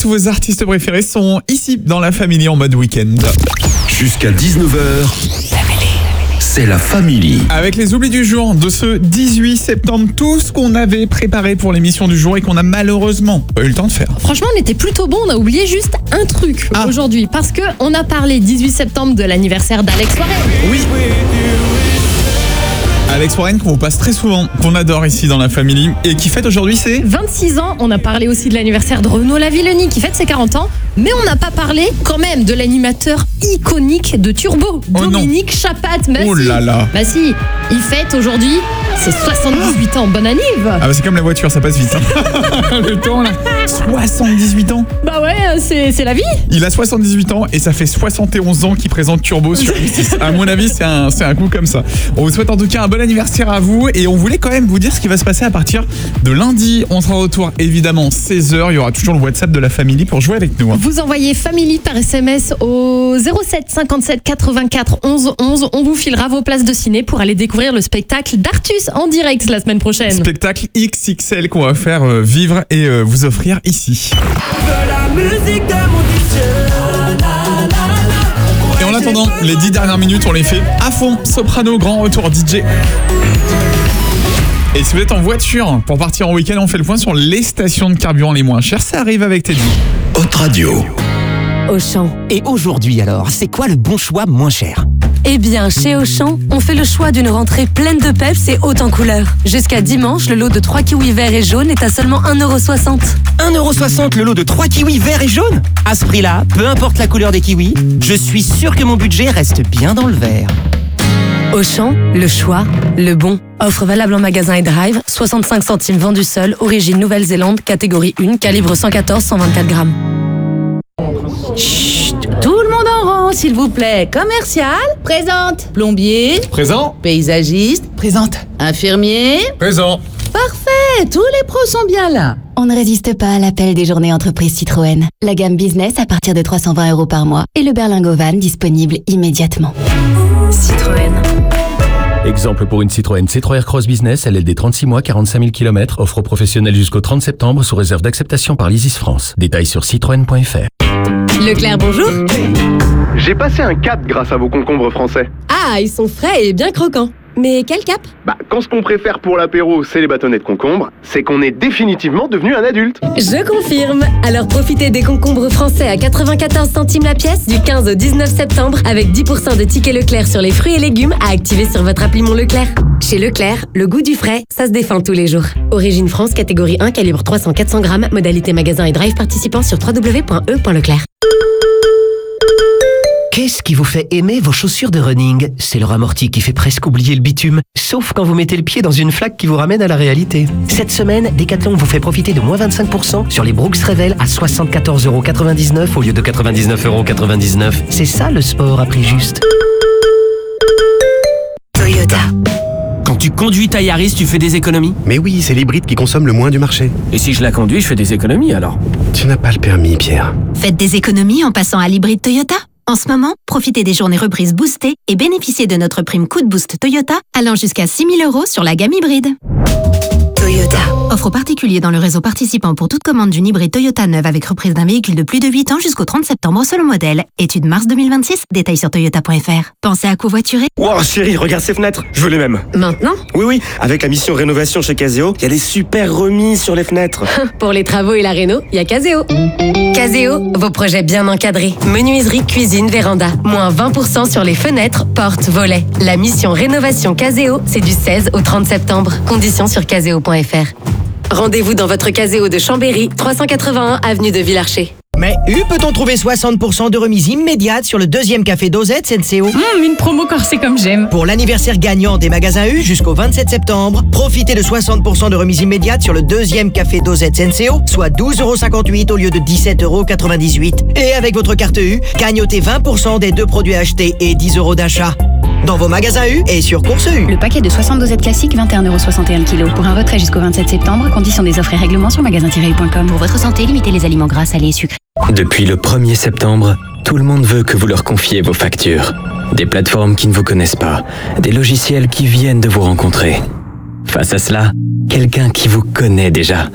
tous vos artistes préférés sont ici dans la Family en mode week-end. Jusqu'à 19h, c'est la Family. Avec les oublis du jour de ce 18 septembre, tout ce qu'on avait préparé pour l'émission du jour et qu'on a malheureusement pas eu le temps de faire. Franchement, on était plutôt bon, on a oublié juste un truc aujourd'hui. Parce qu'on a parlé 18 septembre de l'anniversaire d'Alex Warren. Oui. Alex Warren qu'on vous passe très souvent, qu'on adore ici dans la Family et qui fête aujourd'hui ses 26 ans. On a parlé aussi de l'anniversaire de Renaud Lavillenie qui fête ses 40 ans. Mais on n'a pas parlé quand même de l'animateur iconique de Turbo, Dominique Chapat. Oh là là. Bah si, il fête aujourd'hui ses 78 ans. Bonne anniv. Ah bah c'est comme la voiture, ça passe vite. Le temps là. 78 ans. Bah ouais, c'est la vie. Il a 78 ans et ça fait 71 ans qu'il présente Turbo sur M6. À mon avis, c'est un coup comme ça. On vous souhaite en tout cas un bon anniversaire à vous et on voulait quand même vous dire ce qui va se passer à partir de lundi. On sera au retour évidemment 16h. Il y aura toujours le WhatsApp de la Family pour jouer avec nous. Vous envoyez Family par SMS au 07 57 84 11 11. On vous filera vos places de ciné pour aller découvrir le spectacle d'Artus en direct la semaine prochaine. Spectacle XXL qu'on va faire vivre et vous offrir ici. Et en attendant, les 10 dernières minutes, on les fait à fond. Soprano, grand retour DJ. Et si vous êtes en voiture pour partir en week-end, on fait le point sur les stations de carburant les moins chères. Ça arrive avec Teddy. Haute Radio. Auchan. Et aujourd'hui alors, c'est quoi le bon choix moins cher ? Eh bien, chez Auchan, on fait le choix d'une rentrée pleine de peps et haute en couleurs. Jusqu'à dimanche, le lot de 3 kiwis verts et jaunes est à seulement 1,60€. 1,60€ le lot de 3 kiwis verts et jaunes ? À ce prix-là, peu importe la couleur des kiwis, je suis sûr que mon budget reste bien dans le vert. Auchan, le choix, le bon. Offre valable en magasin et drive, 65 centimes vendu seul, origine Nouvelle-Zélande, catégorie 1, calibre 114-124 grammes. Chut, tout le monde en rang, s'il vous plaît. Commercial, présente. Plombier, Présent. paysagiste, Présente. infirmier. Présent. Parfait, tous les pros sont bien là. On ne résiste pas à l'appel des journées entreprises Citroën. La gamme business à partir de 320 € par mois et le berlingot van disponible immédiatement. Citroën. Exemple pour une Citroën C3 Aircross Business, LLD 36 mois, 45 000 km, offre professionnelle jusqu'au 30 septembre sous réserve d'acceptation par l'Isis France. Détails sur citroën.fr. Leclerc, bonjour. J'ai passé un cap grâce à vos concombres français. Ah, ils sont frais et bien croquants. Mais quel cap ? Quand ce qu'on préfère pour l'apéro, c'est les bâtonnets de concombre, c'est qu'on est définitivement devenu un adulte. Je confirme. Alors profitez des concombres français à 94 centimes la pièce du 15 au 19 septembre avec 10% de tickets Leclerc sur les fruits et légumes à activer sur votre appli Mon Leclerc. Chez Leclerc, le goût du frais, ça se défend tous les jours. Origine France, catégorie 1, calibre 300-400 grammes, modalité magasin et drive participant sur www.e.leclerc. Qu'est-ce qui vous fait aimer vos chaussures de running ? C'est leur amorti qui fait presque oublier le bitume, sauf quand vous mettez le pied dans une flaque qui vous ramène à la réalité. Cette semaine, Decathlon vous fait profiter de moins 25% sur les Brooks Revel à 74,99€ au lieu de 99,99€. C'est ça le sport à prix juste. Toyota. Quand tu conduis ta Yaris, tu fais des économies ? Mais oui, c'est l'hybride qui consomme le moins du marché. Et si je la conduis, je fais des économies alors ? Tu n'as pas le permis, Pierre. Faites des économies en passant à l'hybride Toyota. En ce moment, profitez des journées reprises boostées et bénéficiez de notre prime Coup de Boost Toyota allant jusqu'à 6 000 € sur la gamme hybride. Toyota. Offre aux particuliers dans le réseau participant pour toute commande d'une hybride Toyota neuve avec reprise d'un véhicule de plus de 8 ans jusqu'au 30 septembre selon modèle. Étude mars 2026, détails sur toyota.fr. Pensez à covoiturer. Wow chérie, regarde ces fenêtres, je veux les mêmes. Maintenant ? Oui, avec la mission rénovation chez Caseo, il y a des super remises sur les fenêtres. Pour les travaux et la réno, il y a Caseo. Caseo, vos projets bien encadrés. Menuiserie, cuisine, véranda. Moins 20% sur les fenêtres, portes, volets. La mission rénovation Caseo, c'est du 16 au 30 septembre. Conditions sur caseo.fr. Rendez-vous dans votre Caseo de Chambéry, 381 avenue de Villarcher. Mais peut-on trouver 60% de remise immédiate sur le deuxième café Dosette Senseo ? Une promo corsée comme j'aime. Pour l'anniversaire gagnant des magasins U jusqu'au 27 septembre, profitez de 60% de remise immédiate sur le deuxième café Dosette Senseo, soit 12,58€ au lieu de 17,98€. Et avec votre carte U, gagnotez 20% des 2 produits achetés et 10€ d'achat. Dans vos magasins U et sur Course U. Le paquet de 60 dosettes classiques, 21,61€ le kilo. Pour un retrait jusqu'au 27 septembre, conditions des offres et règlements sur magasin-u.com. Pour votre santé, limitez les aliments gras, salés et sucrés. Depuis le 1er septembre, tout le monde veut que vous leur confiez vos factures. Des plateformes qui ne vous connaissent pas, des logiciels qui viennent de vous rencontrer. Face à cela, quelqu'un qui vous connaît déjà.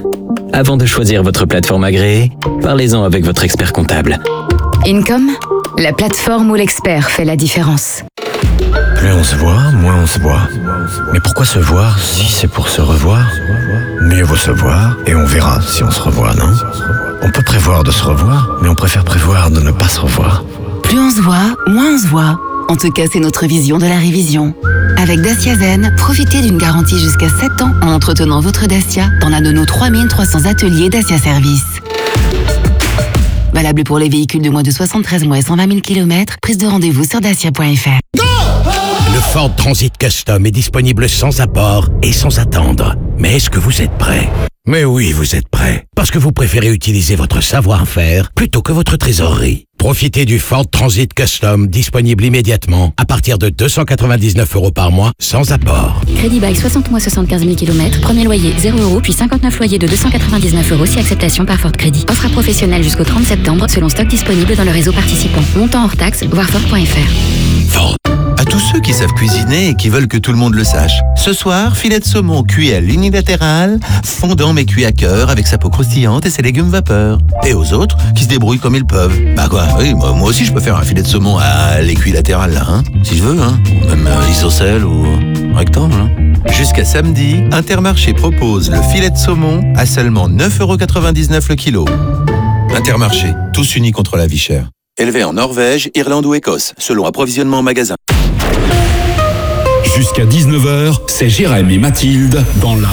Avant de choisir votre plateforme agréée, parlez-en avec votre expert comptable. Income, la plateforme où l'expert fait la différence. Plus on se voit, moins on se voit. Mais pourquoi se voir si c'est pour se revoir? Mieux vaut se voir et on verra si on se revoit, non? On peut prévoir de se revoir, mais on préfère prévoir de ne pas se revoir. Plus on se voit, moins on se voit. En tout cas, c'est notre vision de la révision. Avec Dacia Zen, profitez d'une garantie jusqu'à 7 ans en entretenant votre Dacia dans l'un de nos 3300 ateliers Dacia Service. Valable pour les véhicules de moins de 73 mois et 120 000 km. Prise de rendez-vous sur dacia.fr. Le Ford Transit Custom est disponible sans apport et sans attendre. Mais est-ce que vous êtes prêt? Mais oui, vous êtes prêt. Parce que vous préférez utiliser votre savoir-faire plutôt que votre trésorerie. Profitez du Ford Transit Custom disponible immédiatement à partir de 299 € par mois sans apport. Crédit bail 60 mois 75 000 km, premier loyer 0 € puis 59 loyers de 299 € si acceptation par Ford Crédit. Offre à professionnels jusqu'au 30 septembre selon stock disponible dans le réseau participant. Montant hors taxe, voir Ford.fr. Ford. À tous ceux qui savent cuisiner et qui veulent que tout le monde le sache. Ce soir, filet de saumon cuit à l'unilatéral, fondant mais cuit à cœur avec sa peau croustillante et ses légumes vapeur. Et aux autres qui se débrouillent comme ils peuvent. Bah quoi, oui, moi aussi je peux faire un filet de saumon à l'équilatéral là, hein, si je veux, hein. Ou même isocèle ou rectangle. Hein. Jusqu'à samedi, Intermarché propose le filet de saumon à seulement 9,99 € le kilo. Intermarché, tous unis contre la vie chère. Élevé en Norvège, Irlande ou Écosse, selon approvisionnement en magasin. Jusqu'à 19h, c'est Jérém et Mathilde dans la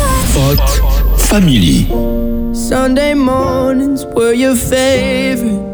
Hot Family. Sunday mornings were your favorite.